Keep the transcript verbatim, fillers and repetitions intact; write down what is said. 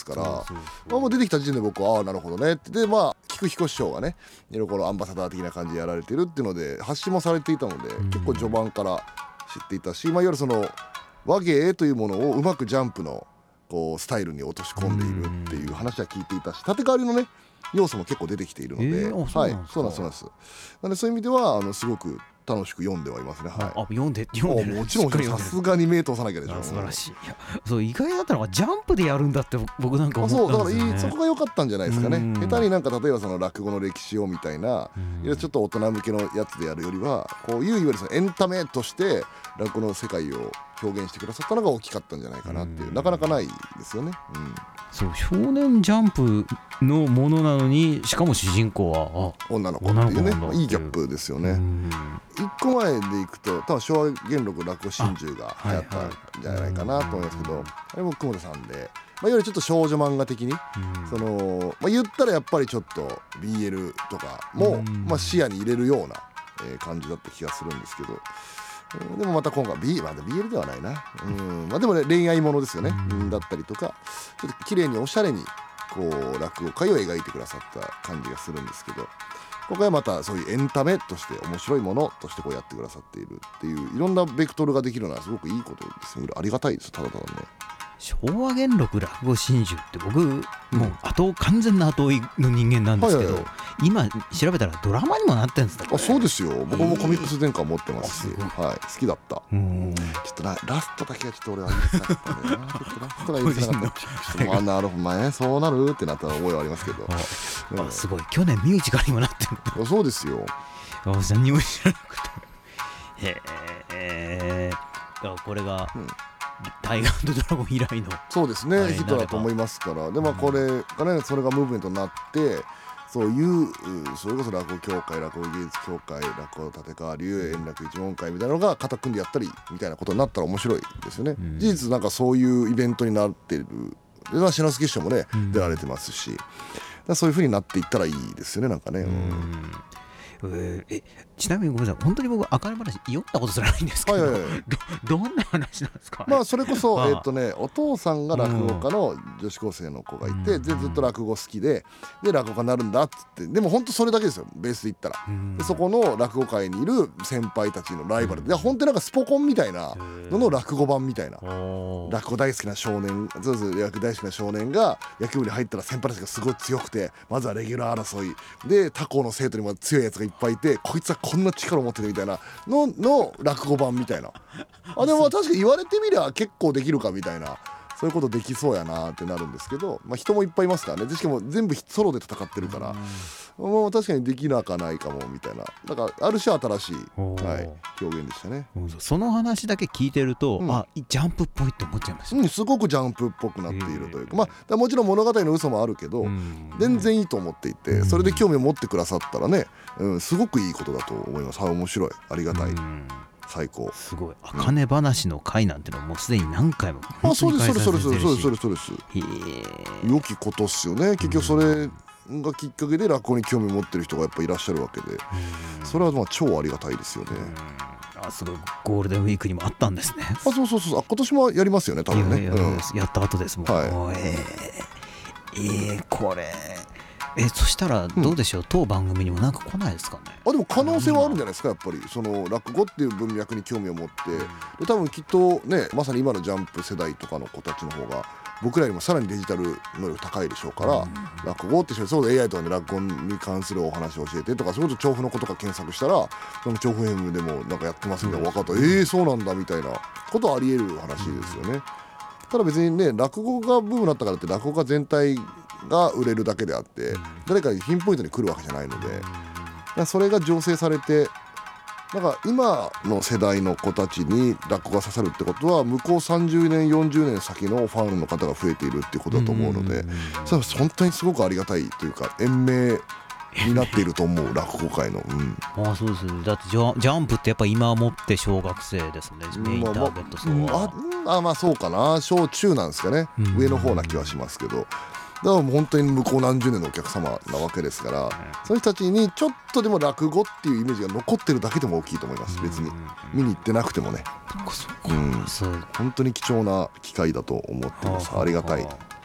から、そうそうそう、まあ、もう出てきた時点で僕はああなるほどねって、でまあ菊彦師匠がねいろいろアンバサダー的な感じでやられてるっていうので発信もされていたので、うん、結構序盤から知っていたし、まあ、いわゆるその話芸というものをうまくジャンプのこうスタイルに落とし込んでいるっていう話は聞いていたし、縦変わりのね要素も結構出てきているので、えー、はい、そうなんですそうなんです。なのでそういう意味ではあのすごく楽しく読んではいますね。はい、 あ、読んで読んでる。 もちろんさすがに目通さなきゃでしょ。 素晴らしい。いや、そう意外だったのがジャンプでやるんだって僕なんか思ったんですよね。 そうだからいい、そこが良かったんじゃないですかね。下手になんか例えばその落語の歴史をみたいな、いやちょっと大人向けのやつでやるよりはこういういわゆるそのエンタメとして落語の世界を表現してくださったのが大きかったんじゃないかなっていう、なかなかないですよね。うん、 そう少年ジャンプのものなのにしかも主人公はあ女の子っていうね、まあ、いいギャップですよね。いっこまえでいくと多分昭和元禄落語心中が流行ったんじゃないかなと思いますけど、あれも久保田さんで、まあ、いわゆるちょっと少女漫画的に、その、まあ、言ったらやっぱりちょっと ビーエル とかも、まあ、視野に入れるような、えー、感じだった気がするんですけど、でもまた今回 B、まあ、ビーエル ではないな、うんまあ、でもね恋愛ものですよね、うん、だったりとかちょっと綺麗におしゃれにこう落語界を描いてくださった感じがするんですけど、今回はまたそういうエンタメとして面白いものとしてこうやってくださっているっていういろんなベクトルができるのはすごくいいことですね。ありがたいです。ただただね昭和元禄落語心中って僕、うん、もう後完全な後追いの人間なんですけど、はいはいはい、今調べたらドラマにもなってるんですか。 あ、そうですよ。僕もコミックス全巻持ってますし、えー、はい、好きだった。うんちょっとラストだけはちょっと俺は言いづらかったんだよな。ちょっとラストが言いづらかったまあなるほど前そうなるってなった覚えはありますけど、 あ、うん、すごい去年ミュージカルにもなってる。 そうですよ。 あ、何も知らなくてへえー、これが、うんタイガー&ドラゴン以来のそうですねヒットだと思いますから。でまあこれがねそれがムーブメントになってそういうそれこそ落語協会落語芸術協会落語立川流円楽一門会みたいなのが肩組んでやったりみたいなことになったら面白いですよね。うん、事実なんかそういうイベントになってるで志の輔師匠もね、うん、出られてますし、だそういう風になっていったらいいですよねなんかね。うんえー、えちなみにごめんなさい本当に僕赤い話読んだことすらないんですけど、はいはいはい、ど, どんな話なんですか。 まあそれこそえっとねお父さんが落語家の女子高生の子がいて、うん、でずっと落語好きでで落語家になるんだっつって、でも本当それだけですよベースで言ったら、うん、でそこの落語界にいる先輩たちのライバルで、うん、本当になんかスポコンみたいなのの落語版みたいな、落語大好きな少年そうそう野球大好きな少年が野球部に入ったら先輩たちがすごい強くてまずはレギュラー争いで他校の生徒にも強いやつがいっぱいいてこいつはこんな力を持ってるみたいなのの落語版みたいなあでも確かに言われてみりゃ結構できるかみたいなそういうことできそうやなってなるんですけど、まあ、人もいっぱいいますからね。でしかも全部ソロで戦ってるからもう確かにできなかないかもみたいなだからある種新しい、はい、表現でしたね。 その話だけ聞いてると、うん、あジャンプっぽいって思っちゃいます、 うん、すごくジャンプっぽくなっているというか、まあ、もちろん物語の嘘もあるけど、うん、全然いいと思っていてそれで興味を持ってくださったらね、うん、すごくいいことだと思います。はい、面白いありがたい、うん最高。 すごい茜話の回なんてのもうすでに何回もあそうですそうですそうですそうですそうですそうです良きことっすよね。結局それがきっかけで落語に興味を持ってる人がやっぱいらっしゃるわけでそれはまあ超ありがたいですよね。 あすごいゴールデンウィークにもあったんですね。 あそうそうそうあ今年もやりますよね多分ね。いやいや、 うん、やった後ですもん、はい、えー、えー、これえそしたらどうでしょう、うん、当番組にもなんか来ないですかね。 あでも可能性はあるんじゃないですか。やっぱりその落語っていう文脈に興味を持ってで多分きっとねまさに今のジャンプ世代とかの子たちの方が僕らよりもさらにデジタル能力高いでしょうから、うん、落語ってそうで エーアイ とかで落語に関するお話を教えてとかそういうこと調布の子とか検索したらその調布 エム でもなんかやってますみたいな分かった、うん、えーそうなんだみたいなことはありえる話ですよね。ただ別にね落語がブームになったからって落語家全体が売れるだけであって誰かにピンポイントに来るわけじゃないのでそれが醸成されてなんか今の世代の子たちに落語が刺さるってことは向こうさんじゅうねんよんじゅうねん先のファンの方が増えているっていうことだと思うのでそれは本当にすごくありがたいというか延命になっていると思う落語界の、 うん、あそうですだってジャ、ジャンプってやっぱ今もって小学生ですねメインターゲット層は、 まあ、あまあそうかな小中なんですかね、うん、上の方な気はしますけどだからもう本当に向こう何十年のお客様なわけですから、うん、そういう人たちにちょっとでも落語っていうイメージが残ってるだけでも大きいと思います、うん、別に見に行ってなくてもね、うん、本当に貴重な機会だと思ってます。ありがたい。